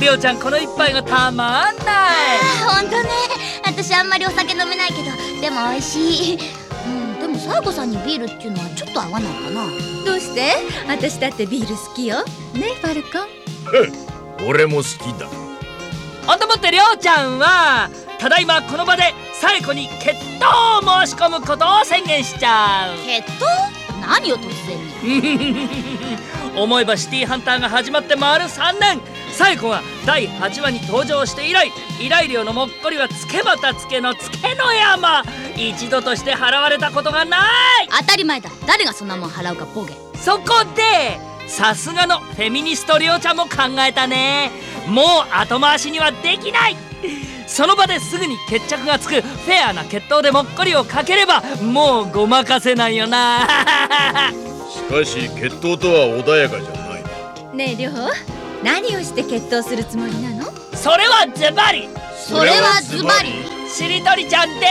りょうちゃんこの一杯がたまんない。 ほんとね、私あんまりお酒飲めないけど、でも美味しい。でもサイコさんにビールっていうのはちょっと合わないかな。 どうして？私だってビール好きよ。ね、ファルコン。 俺も好きだ。 ほんともってりょうちゃんはただいまこの場でサイコに決闘を申し込むことを宣言しちゃう。 決闘？何よ突然に。 思えばシティハンターが始まって丸3年。サイコが第8話に登場して以来、依頼料のもっこりはつけまたつけのつけの山。一度として払われたことがない。 当たり前だ。誰がそんなもん払うかボケ。 そこでさすがのフェミニストりょうちゃんも考えたね。もう後回しにはできない。その場ですぐに決着がつくフェアな決闘でもっこりをかければもうごまかせないよな。 しかし決闘とは穏やかじゃないな。 ねえりょう、何をして決闘するつもりなの？ それはズバリそれはズバリしりとりちゃんです。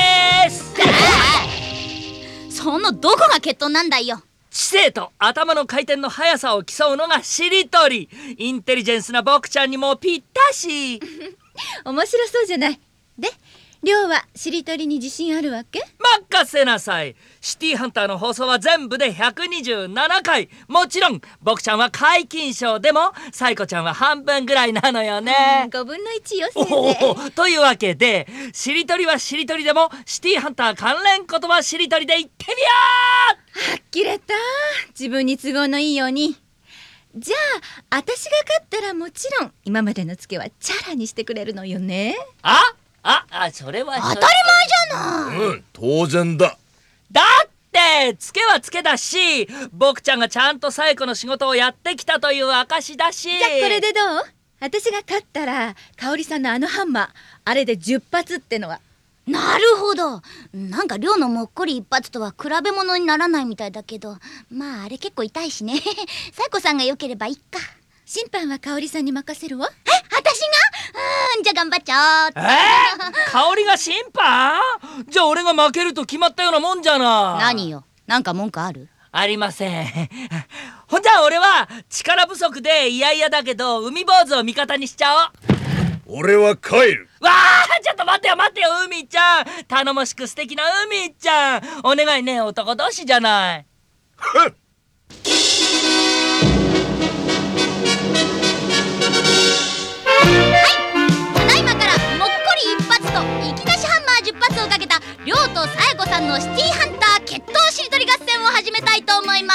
そのどこが決闘なんだよ。 知性と頭の回転の速さを競うのがしりとり。インテリジェンスな僕ちゃんにもぴったし。 面白そうじゃない。で、りょうはしりとりに自信あるわけ？ 任せなさい。シティハンターの放送は全部で127回。もちろん僕ちゃんは皆勤賞でもサイコちゃんは半分ぐらいなのよね。 5分の1よせいぜ。 というわけでしりとりはしりとりでもシティハンター関連言葉しりとりで言ってみよう。 はっきれた。自分に都合のいいように。じゃあ私が勝ったらもちろん今までのツケはチャラにしてくれるのよね。 それは当たり前じゃない。 当然だ。 だってツケはツケだし、僕ちゃんがちゃんとサイコの仕事をやってきたという証だし。 じゃあこれでどう？私が勝ったら香織さんのあのハンマー、あれで10発ってのは。 なるほど。なんか寮のもっこり一発とは比べ物にならないみたいだけど、まああれ結構痛いしね。サイコさんが良ければいいか。 審判は香織さんに任せるわ。 私が？じゃあ頑張っちゃおう。 香りが審判？じゃあ俺が負けると決まったようなもんじゃない。 何よ、なんか文句ある？ ありません。ほんじゃ俺は力不足でいやいやだけど海坊主を味方にしちゃおう。 俺は帰る。 わあ、ちょっと待ってよ海ちゃん。頼もしく素敵な海ちゃん、お願いね。男同士じゃない。 ただいまからもっこり一発といきなしハンマー10発をかけたりょうとさえこさんのシティハンター決闘しりとり合戦を始めたいと思います。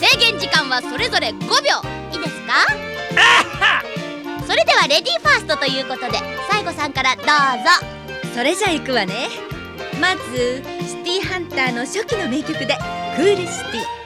制限時間はそれぞれ5秒。いいですか？それではレディーファーストということでさえこさんからどうぞ。 それじゃあ行くわね。まずシティハンターの初期の名曲でクールシティ。